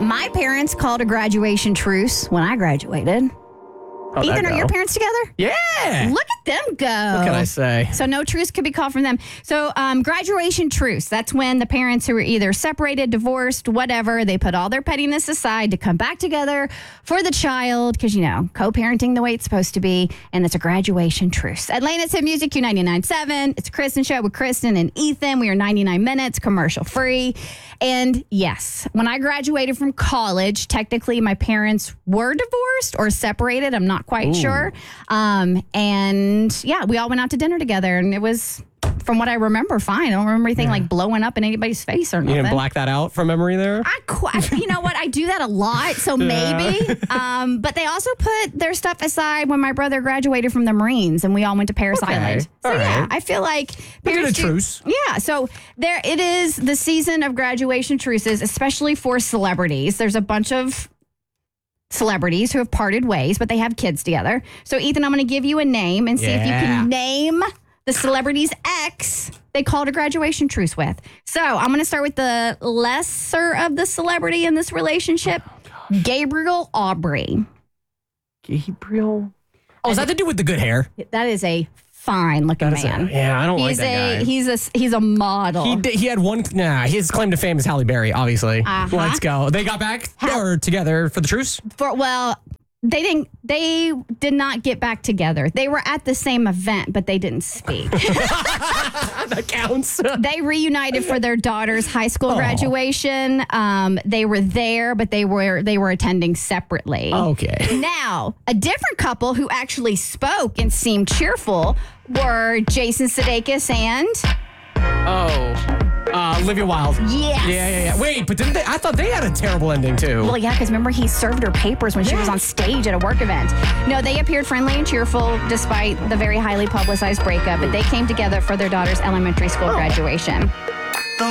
My parents called a graduation truce when I graduated. How'd Ethan, that are your go? parents together? Yeah. Look at them go. What can I say? So no truce could be called from them. So graduation truce, that's when the parents who were either separated, divorced, whatever, they put all their pettiness aside to come back together for the child because, co-parenting the way it's supposed to be, and it's a graduation truce. Atlanta's Hit Music, Q99.7. It's a Kristen show with Kristen and Ethan. We are 99 minutes, commercial free. And yes, when I graduated from college, technically my parents were divorced or separated. I'm not quite sure. And yeah, we all went out to dinner together, and it was, from what I remember, fine. I don't remember anything like blowing up in anybody's face or nothing. You didn't black that out from memory there? You know what? I do that a lot, so maybe. But they also put their stuff aside when my brother graduated from the Marines, and we all went to Paris Island. So all yeah, right. I feel like Look at parents a truce. Yeah, so there it is. The season of graduation truces, especially for celebrities. There's a bunch of celebrities who have parted ways, but they have kids together. So Ethan, I'm going to give you a name and see if you can name the celebrity's ex they called a graduation truce with. So I'm going to start with the lesser of the celebrity in this relationship, Gabriel Aubrey. Gabriel? Oh, is that to do with the good hair? That is a fine looking man. I don't like that guy. He's a model. He had one. His claim to fame is Halle Berry, obviously. Let's go. They got back or together for the truce? They did not get back together. They were at the same event, but they didn't speak. That counts. They reunited for their daughter's high school graduation. They were there, but they were attending separately. Okay. Now, a different couple who actually spoke and seemed cheerful were Jason Sudeikis and Olivia Wilde. Yes. Yeah. Wait, but didn't they? I thought they had a terrible ending too. Well, yeah, because remember he served her papers when she was on stage at a work event. No, they appeared friendly and cheerful despite the very highly publicized breakup, but they came together for their daughter's elementary school graduation.